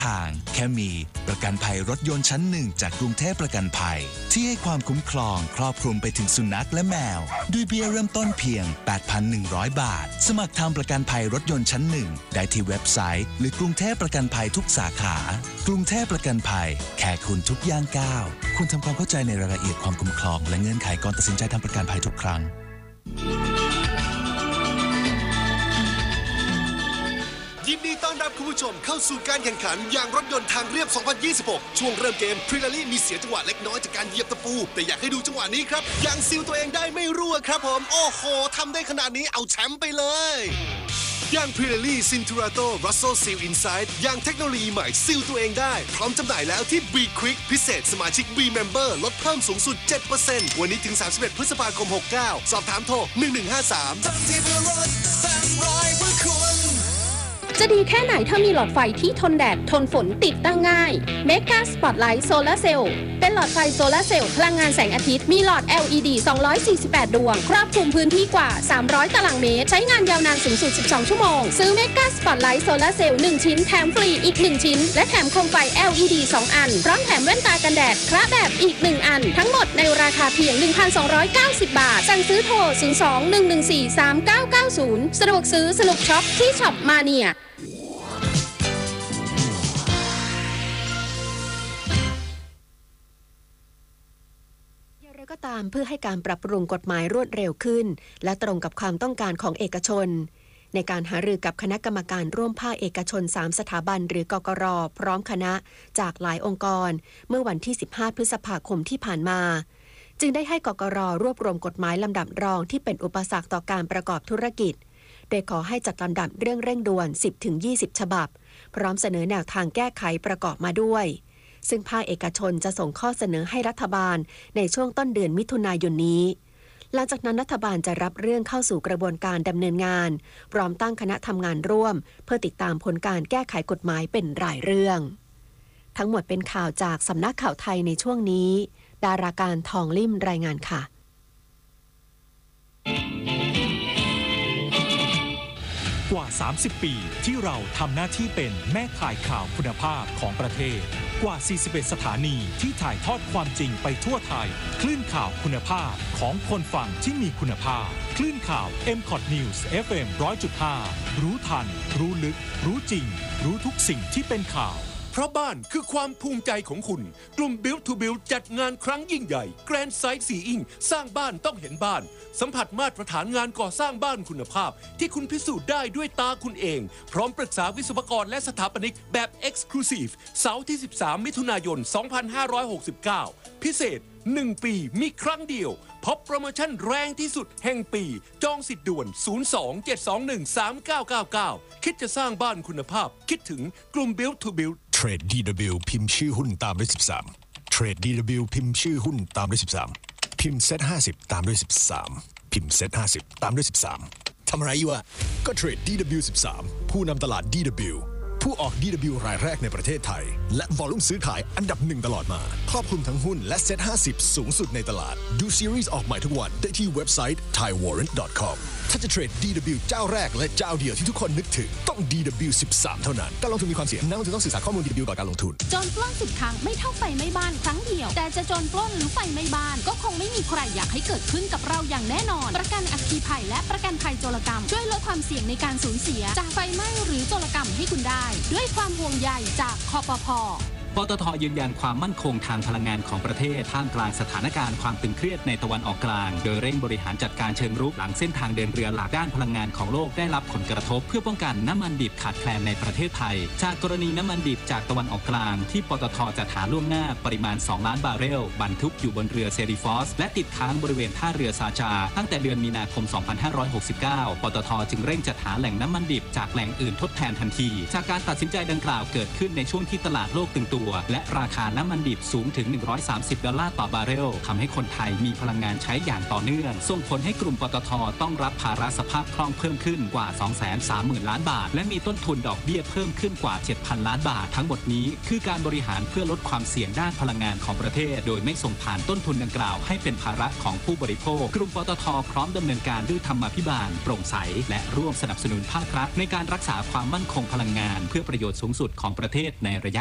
ทางแค่มีประกันภัยรถยนต์ชั้นหนึ่งจากกรุงเทพประกันภัยที่ให้ความคุ้มครองครอบคลุมไปถึงสุนัขและแมวด้วยเบี้ยเริ่มต้นเพียง 8,100 บาทสมัครทำประกันภัยรถยนต์ชั้นหนึ่งได้ที่เว็บไซต์หรือกรุงเทพประกันภัยทุกสาขากรุงเทพประกันภัยแค่คุณทุกย่างก้าวคุณทำความเข้าใจในรายละเอียดความคุ้มครองและเงื่อนไขก่อนตัดสินใจทำประกันภัยทุกครั้งยินดีต้อนรับคุณผู้ชมเข้าสู่การแข่งขันยางรถยนต์ทางเรียบ 2026 ช่วงเริ่มเกมพรีลารี่มีเสียจังหวะเล็กน้อยจากการเหยียบตะปูแต่อยากให้ดูจังหวะนี้ครับยางซีลตัวเองได้ไม่รั่วครับผมโอ้โหทำได้ขนาดนี้เอาแชมป์ไปเลยยางพรีลารี่ซินทูราโตรัสโซซีลอินไซด์ยางเทคโนโลยีใหม่ซีลตัวเองได้พร้อมจำหน่ายแล้วที่ B Quick พิเศษสมาชิก B Member ลดเพิ่มสูงสุด 7% วันนี้ถึง 31 พฤษภาคม 69 สอบถามโทร 1153 จะดีแค่ไหนถ้ามีหลอดไฟที่ทนแดดทนฝนติดตั้งง่าย Mega Spotlight Solar Cell เป็นหลอดไฟโซลาร์เซลล์พลังงานแสงอาทิตย์มีหลอด LED 248 ดวงครอบคลุมพื้นที่กว่า300ตารางเมตรใช้งานยาวนานสูงสุด12ชั่วโมงซื้อ Mega Spotlight Solar Cell 1 ชิ้นแถมฟรีอีก1ชิ้นและแถมโคมไฟ LED 2 อันพร้อมแถมแว่นตากันแดดคระแบบอีก1อันทั้งหมดในราคาเพียง 1,290 บาทสั่งซื้อโทร 02-114-3990 สะดวกซื้อสนุกช็อปที่ช็อปมาเนียก็ตามเพื่อให้การปรับปรุงกฎหมายรวดเร็วขึ้นและตรงกับความต้องการของเอกชนในการหารือกับคณะกรรมการร่วมภาคเอกชน3สถาบันหรือกกร.พร้อมคณะจากหลายองค์กรเมื่อวันที่15พฤษภาคมที่ผ่านมาจึงได้ให้กกร.รวบรวมกฎหมายลำดับรองที่เป็นอุปสรรคต่อการประกอบธุรกิจโดยขอให้จัดลำดับเรื่องเร่งด่วน 10-20 ฉบับพร้อมเสนอแนวทางแก้ไขประกอบมาด้วยซึ่งภาคเอกชนจะส่งข้อเสนอให้รัฐบาลในช่วงต้นเดือนมิถุนายนนี้หลังจากนั้นรัฐบาลจะรับเรื่องเข้าสู่กระบวนการดำเนินงานพร้อมตั้งคณะทำงานร่วมเพื่อติดตามผลการแก้ไขกฎหมายเป็นรายเรื่องทั้งหมดเป็นข่าวจากสำนักข่าวไทยในช่วงนี้ดาราการทองลิ่มรายงานค่ะกว่า30ปีที่เราทำหน้าที่เป็นแม่ข่ายข่าวคุณภาพของประเทศกว่า41สถานีที่ถ่ายทอดความจริงไปทั่วไทยคลื่นข่าวคุณภาพของคนฟังที่มีคุณภาพคลื่นข่าว MCOT News FM 100.5 รู้ทันรู้ลึกรู้จริงรู้ทุกสิ่งที่เป็นข่าวเพราะบ้านคือความภูมิใจของคุณกลุ่ม Build to Build จัดงานครั้งยิ่งใหญ่ Grand Sightseeing สร้างบ้านต้องเห็นบ้านสัมผัสมาตรฐานงานก่อสร้างบ้านคุณภาพที่คุณพิสูจน์ได้ด้วยตาคุณเองพร้อมปรึกษาวิศวกรและสถาปนิกแบบ Exclusive เสาร์ที่13มิถุนายน2569พิเศษ1ปีมีครั้งเดียวพบโปรโมชั่นแรงที่สุดแห่งปีจองสิทธิ์ด่วน 02-721-3999 คิดจะสร้างบ้านคุณภาพคิดถึงกลุ่ม Build to Build เทรด DW พิมพ์ชื่อหุ้นตามด้วย13เทรด DW พิมพ์ชื่อหุ้นตามด้วย13พิมพ์เซ็ต50ตามด้วย13พิมพ์เซ็ต50ตามด้วย13ทำอะไรอยู่อะก็เทรด DW 13ผู้นำตลาด DWผู้ออก DW รายแรกในประเทศไทยและวอลลุ่มซื้อขายอันดับ1ตลอดมาครอบคลุมทั้งหุ้นและเซ็ต50สูงสุดในตลาดดูซีรีส์ออกใหม่ทุกวันได้ที่เว็บไซต์ thaiwarrant.com ถ้าจะเทรด DW เจ้าแรกและเจ้าเดียวที่ทุกคนนึกถึงต้อง DW 13เท่านั้นการลงทุนมีความเสี่ยงนักลงทุนต้องศึกษาข้อมูล DW ก่อนการลงทุนโจรปล้น10 ครั้งไม่เท่าไฟไหม้บ้านครั้งเดียวแต่จะโจรปล้นหรือไฟไหม้บ้านก็คงไม่มีใครอยากให้เกิดขึ้นกับเราอย่างแน่นอนประกันอัคคีภัยและประกันภัยโจรกรรมช่วยลดความเสี่ยงในการสูญเสียจากไฟไหม้หรือโจรกรรมให้คุณได้ด้วยความห่วงใยจากคปภ. ปตท.ยืนยันความมั่นคงทางพลังงานของประเทศท่ามกลางสถานการณ์ความตึงเครียดในตะวันออกกลางโดยเร่งบริหารจัดการเชิงรุกหลังเส้นทางเดินเรือหลักด้านพลังงานของโลกได้รับผลกระทบเพื่อป้องกันน้ำมันดิบขาดแคลนในประเทศไทยจากกรณีน้ำมันดิบจากตะวันออกกลางที่ปตท.จัดหาล่วงหน้าปริมาณ2ล้านบาร์เรลบรรทุกอยู่บนเรือเซริฟอสและติดค้างบริเวณท่าเรือซาจาตั้งแต่เดือนมีนาคม2569ปตท.จึงเร่งจัดหาแหล่งน้ำมันดิบจากแหล่งอื่นทดแทนทันทีจากการตัดสินใจดังกล่าวเกิดขึ้นในช่วงที่ตลาดโลกตึงตัวตัวและราคาน้ำมันดิบสูงถึง$130ต่อบาร์เรลทำให้คนไทยมีพลังงานใช้อย่างต่อเนื่องส่งผลให้กลุ่มปตท.ต้องรับภาระสภาพคล่องเพิ่มขึ้นกว่า 230,000 ล้านบาทและมีต้นทุนดอกเบี้ยเพิ่มขึ้นกว่า 7,000 ล้านบาททั้งหมดนี้คือการบริหารเพื่อลดความเสี่ยงด้านพลังงานของประเทศโดยไม่ส่งผ่านต้นทุนดังกล่าวให้เป็นภาระของผู้บริโภคกลุ่มปตท.พร้อมดำเนินการด้วยธรรมาภิบาลโปร่งใสและร่วมสนับสนุนภาครัฐในการรักษาความมั่นคงพลังงานเพื่อประโยชน์สูงสุดของประเทศในระยะ